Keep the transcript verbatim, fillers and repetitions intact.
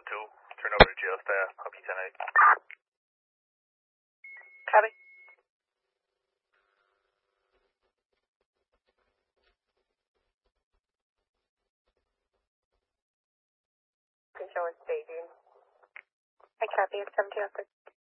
two. Turn over to jail staff, Hockey ten eight. Copy. Control is staging. I copy. It's seven two.